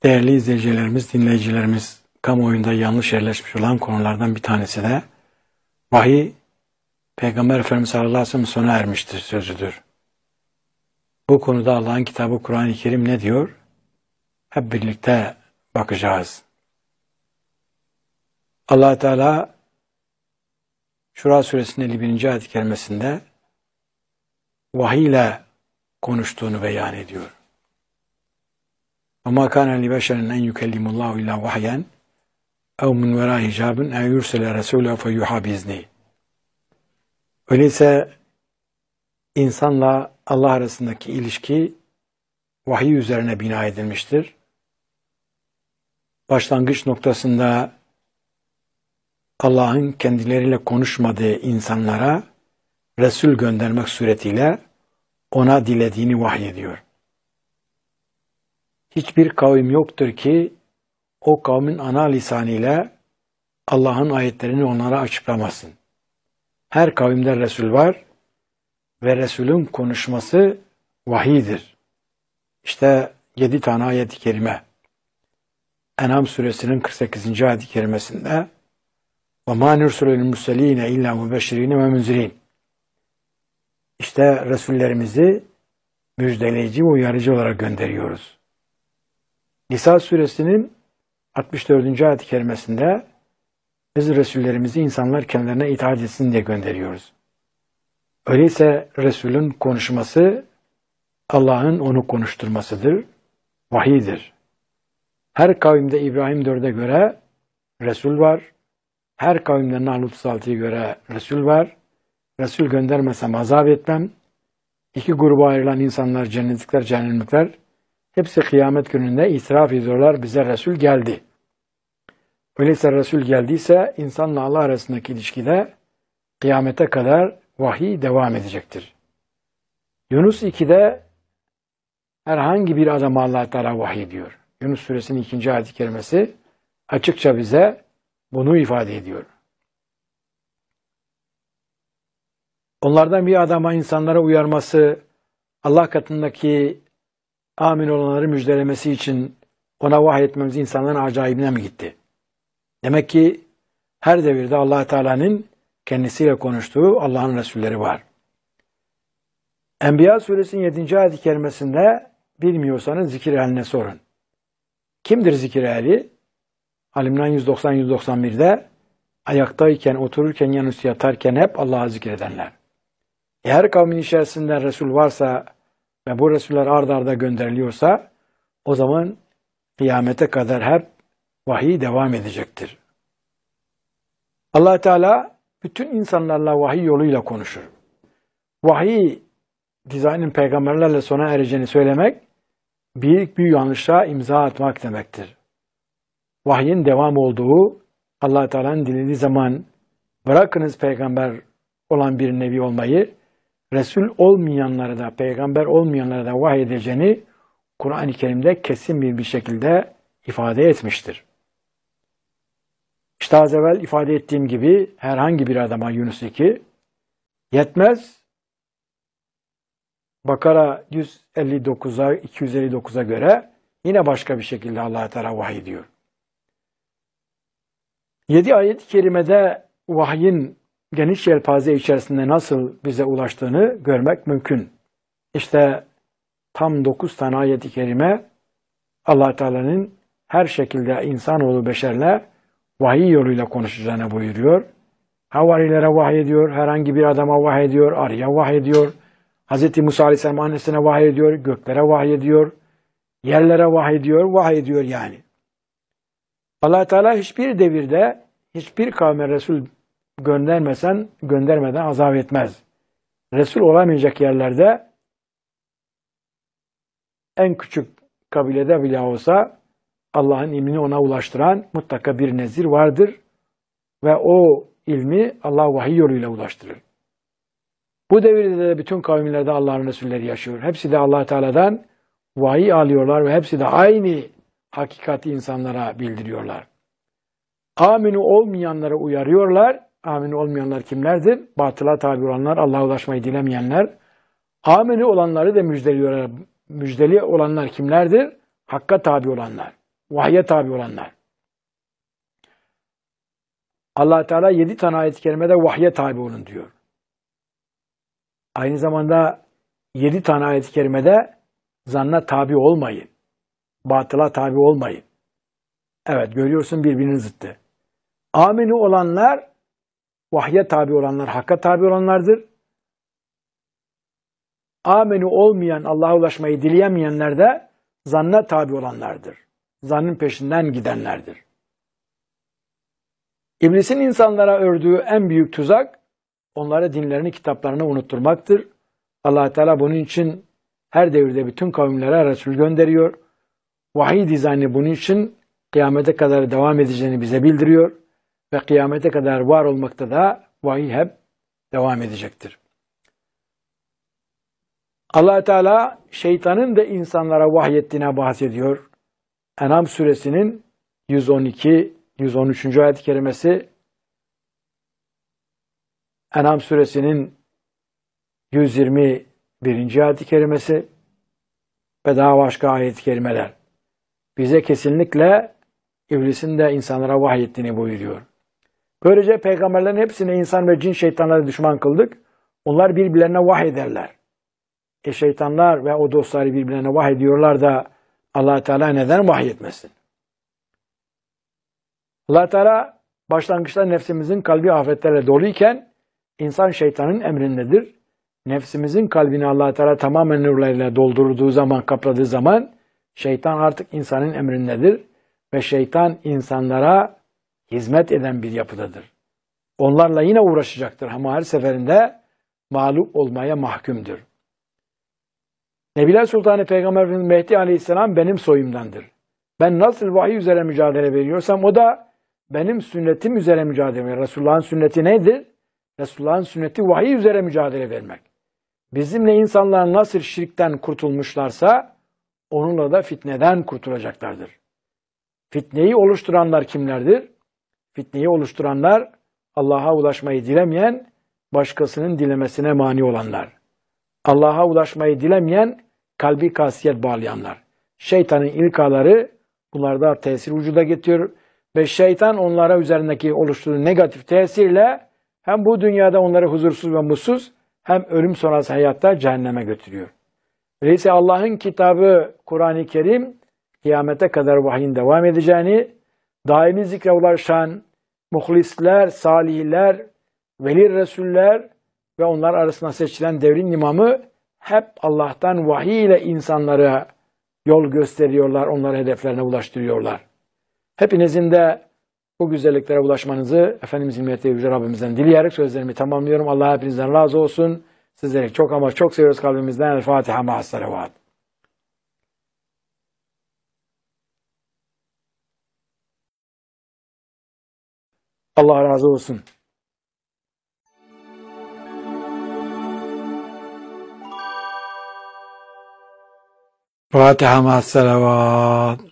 Değerli izleyicilerimiz, dinleyicilerimiz, kamuoyunda yanlış yerleşmiş olan konulardan bir tanesi de vahiy, Peygamber Efendimiz sallallahu aleyhi ve sellem sona ermiştir sözüdür. Bu konuda Allah'ın kitabı Kur'an-ı Kerim ne diyor? Hep birlikte bakacağız. Allah Teala Şura suresinin 51. ayet-i kerimesinde vahiy ile konuştuğunu beyan ediyor. وَمَا كَانَ لِبَشَرٍ اَنْ يُكَلِّمُ اللّٰهُ اِلَّا وَحْيًا اَوْ مِنْ وَرَاءِ حِجَابٍ اَوْ يُرْسِلَ رَسُولَهُ فَيُوحَى بِإِذْنِهِ. Öyleyse insanla Allah arasındaki ilişki vahiy üzerine bina edilmiştir. Başlangıç noktasında Allah'ın kendileriyle konuşmadığı insanlara Resul göndermek suretiyle ona dilediğini vahyediyor. Hiçbir kavim yoktur ki o kavmin ana lisanıyla Allah'ın ayetlerini onlara açıklamasın. Her kavimde Resul var ve Resul'ün konuşması vahiydir. İşte 7 tane ayet-i kerime. En'am suresinin 48. ayet-i kerimesinde وَمَا نُرْسُلُ الْمُرْسَلِينَ اِلَّا مُبَشِّرِينَ وَمُنْزِرِينَ. İşte Resullerimizi müjdeleyici ve uyarıcı olarak gönderiyoruz. Nisa suresinin 64. ayet-i kerimesinde biz Resullerimizi insanlar kendilerine itaat etsin diye gönderiyoruz. Öyleyse Resul'ün konuşması Allah'ın onu konuşturmasıdır, vahiydir. Her kavimde İbrahim 4'e göre Resul var. Her kavimde Nahl 36'ya göre Resul var. Resul göndermesem azap etmem. İki gruba ayrılan insanlar, cennetlikler, cehennemlikler, hepsi kıyamet gününde itiraf ediyorlar, bize Resul geldi. Öyleyse Resul geldiyse insanla Allah arasındaki ilişkide kıyamete kadar vahiy devam edecektir. Yunus 2'de herhangi bir adama Allah Teala vahiy ediyor. Yunus suresinin 2. ayet-i kerimesi açıkça bize bunu ifade ediyor. Onlardan bir adama insanlara uyarması, Allah katındaki amin olanları müjdelemesi için ona vahyetmemiz insanların acayibine mi gitti? Demek ki her devirde Allah Teala'nın kendisiyle konuştuğu Allah'ın Resulleri var. Enbiya suresinin 7. ayet-i kerimesinde bilmiyorsanız zikir ehline sorun. Kimdir zikir ehli? Alimran 190-191'de ayaktayken, otururken, yanüstü yatarken hep Allah'ı zikredenler. Her kavmin içerisinde Resul varsa ve bu Resuller ard arda gönderiliyorsa o zaman kıyamete kadar hep vahiy devam edecektir. Allah Teala bütün insanlarla vahiy yoluyla konuşur. Vahiy dizaynın peygamberlerle sona ereceğini söylemek büyük bir yanlışa imza atmak demektir. Vahyin devam olduğu Allah Teala'nın dilediği zaman bırakınız peygamber olan bir nebi olmayı, Resul olmayanlara da, peygamber olmayanlara da vahiy edeceğini Kur'an-ı Kerim'de kesin bir şekilde ifade etmiştir. İşte az evvel ifade ettiğim gibi herhangi bir adama Yunus 2 yetmez. Bakara 159'a, 259'a göre yine başka bir şekilde Allah Teala vahiy ediyor. 7 ayet-i kerimede vahyin geniş yelpaze içerisinde nasıl bize ulaştığını görmek mümkün. İşte tam 9 tane ayet-i kerime Allah Teala'nın her şekilde insanoğlu beşerle vahiy yoluyla konuşacağını buyuruyor. Havarilere vahiy ediyor, herhangi bir adama vahiy ediyor, arıya vahiy ediyor, Hz. Musa Aleyhisselam annesine vahiy ediyor, göklere vahiy ediyor, yerlere vahiy ediyor yani. Allah Teala hiçbir devirde hiçbir kavme Resul göndermeden azap etmez. Resul olamayacak yerlerde en küçük kabilede bile olsa Allah'ın ilmini ona ulaştıran mutlaka bir nezir vardır ve o ilmi Allah vahiy yoluyla ulaştırır. Bu devirde de bütün kavimlerde Allah'ın Resulleri yaşıyor. Hepsi de Allah Teala'dan vahiy alıyorlar ve hepsi de aynı hakikati insanlara bildiriyorlar. Aminu olmayanlara uyarıyorlar. Aminu olmayanlar kimlerdir? Batıla tabi olanlar, Allah'a ulaşmayı dilemeyenler. Aminu olanları da müjdeliyorlar. Müjdeli olanlar kimlerdir? Hakka tabi olanlar. vahye tabi olanlar. Allah Teala 7 tane ayet-i kerimede vahye tabi olun diyor. Aynı zamanda 7 tane ayet-i kerimede zanna tabi olmayın. Batıla tabi olmayın. Evet, görüyorsun birbirinin zıttı. Aminu olanlar, vahye tabi olanlar, hakka tabi olanlardır. Aminu olmayan, Allah'a ulaşmayı dileyemeyenler de zanna tabi olanlardır. Zannın peşinden gidenlerdir. İblisin insanlara ördüğü en büyük tuzak, onlara dinlerini, kitaplarını unutturmaktır. Allah Teala bunun için her devirde bütün kavimlere Resul gönderiyor. Vahiy dizaynı bunun için kıyamete kadar devam edeceğini bize bildiriyor. Ve kıyamete kadar var olmakta da vahiy hep devam edecektir. Allah Teala şeytanın da insanlara vahyettiğine bahsediyor. En'am suresinin 112-113. ayet-i kerimesi, En'am suresinin 121. ayet-i kerimesi ve daha başka ayet-i kerimeler bize kesinlikle iblisin de insanlara vahyettiğini buyuruyor. Böylece peygamberlerin hepsine insan ve cin şeytanları düşman kıldık. Onlar birbirlerine vahyederler. Şeytanlar ve o dostları birbirlerine vahyediyorlar da Allah Teala neden vahyetmesin? Allah Teala başlangıçta nefsimizin kalbi afetlerle doluyken insan şeytanın emrindedir. Nefsimizin kalbini Allah Teala tamamen nurlarıyla doldurduğu zaman, kapladığı zaman şeytan artık insanın emrindedir ve şeytan insanlara hizmet eden bir yapıdadır. Onlarla yine uğraşacaktır ama her seferinde mağlup olmaya mahkumdur. Nebiler Sultanı Peygamber Efendimiz Mehdi Aleyhisselam benim soyumdandır. Ben nasıl vahiy üzere mücadele veriyorsam o da benim sünnetim üzere mücadele veriyor. Resulullah'ın sünneti nedir? Resulullah'ın sünneti vahiy üzere mücadele vermek. Bizimle insanlar nasıl şirkten kurtulmuşlarsa onunla da fitneden kurtulacaklardır. Fitneyi oluşturanlar kimlerdir? Fitneyi oluşturanlar Allah'a ulaşmayı dilemeyen, başkasının dilemesine mani olanlar. Allah'a ulaşmayı dilemeyen, kalbi kasiyet bağlayanlar. Şeytanın ilkaları bunlarda tesir vücuda getiriyor ve şeytan onlara üzerindeki oluşturduğu negatif tesirle hem bu dünyada onları huzursuz ve mutsuz hem ölüm sonrası hayatta cehenneme götürüyor. Öyleyse Allah'ın kitabı Kur'an-ı Kerim kıyamete kadar vahyin devam edeceğini, daimi zikre ulaşan muhlisler, salihler, veli resuller ve onlar arasında seçilen devrin imamı hep Allah'tan vahiy ile insanlara yol gösteriyorlar, onları hedeflerine ulaştırıyorlar. Hepinizin de bu güzelliklere ulaşmanızı Efendimizin Mehdi Yüce Rabbimizden dileyerek sözlerimi tamamlıyorum. Allah hepinizden razı olsun. Sizleri çok ama çok seviyoruz kalbimizden. El Fatiha ma'as salavat. Allah razı olsun. Fatiha ma'as salavat.